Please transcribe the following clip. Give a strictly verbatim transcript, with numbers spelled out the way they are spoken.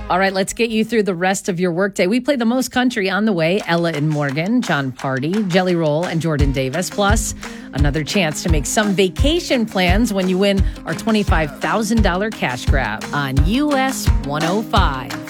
All right, let's get you through the rest of your workday. We play the most country on the way. Ella and Morgan, John Party, Jelly Roll, and Jordan Davis. Plus, another chance to make some vacation plans when you win our twenty-five thousand dollars cash grab on U S one oh five.